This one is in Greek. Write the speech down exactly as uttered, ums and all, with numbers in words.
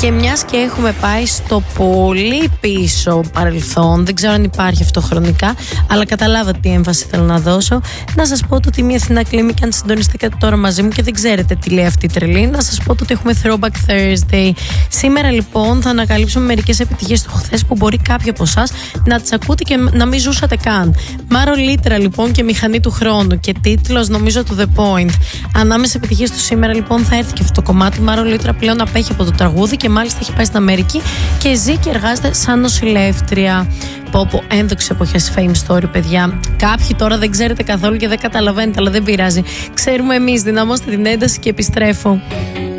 Και μιας και έχουμε πάει στο πολύ πίσω παρελθόν, δεν ξέρω αν υπάρχει αυτό χρονικά, αλλά καταλάβατε τι έμφαση θέλω να δώσω. Να σας πω το ότι μια Αθηνά Κλίμη, και αν συντονιστήκατε τώρα μαζί μου και δεν ξέρετε τι λέει αυτή η τρελή, να σας πω το ότι έχουμε Throwback Thursday. Σήμερα λοιπόν θα ανακαλύψουμε μερικές επιτυχίες του χθες που μπορεί κάποιοι από εσάς να τις ακούτε και να μην ζούσατε καν. Μάρο Λίτρα λοιπόν και Μηχανή του Χρόνου, και τίτλος νομίζω του The Point. Ανάμεσα επιτυχίες του σήμερα λοιπόν θα έρθει και αυτό το κομμάτι. Μάρο Λίτρα πλέον απέχει από το τραγούδι και μάλιστα έχει πάει στην Αμερική και ζει και εργάζεται σαν νοσηλεύτρια. Πω πω, ένδοξες εποχές fame story, παιδιά. Κάποιοι τώρα δεν ξέρετε καθόλου και δεν καταλαβαίνετε, αλλά δεν πειράζει. Ξέρουμε εμείς, δυναμώστε την ένταση και επιστρέφω.